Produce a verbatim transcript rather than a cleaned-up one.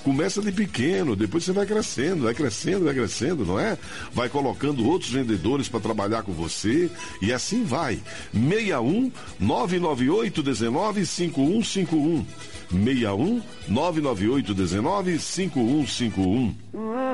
Começa de pequeno, depois você vai crescendo, vai crescendo, vai crescendo, não é? Vai colocando outros vendedores para trabalhar com você e assim vai. seis um nove nove oito um nove cinco um cinco um. seis um nove nove oito um nove cinco um cinco um.